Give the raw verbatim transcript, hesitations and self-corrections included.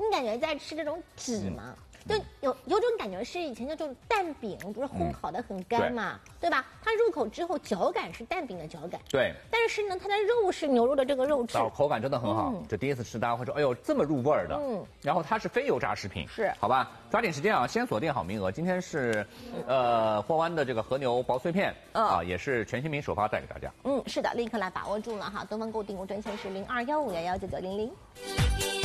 你感觉在吃这种纸吗？就有有种感觉是以前那种蛋饼，不是烘烤的很干嘛，嗯、对, 对吧？它入口之后嚼感是蛋饼的嚼感， 对。 但是呢，它的肉是牛肉的这个肉质， 口感真的很好。嗯、这第一次吃，大家会说，哎呦，这么入味儿的。嗯。然后它是非油炸食品， 是好吧？抓紧时间啊，先锁定好名额。今天是，呃，霍湾的这个和牛薄脆片、嗯、啊，也是全新品首发带给大家。 嗯，是的，立刻来把握住了哈！东方购订购专线是零二幺五幺幺九九零零。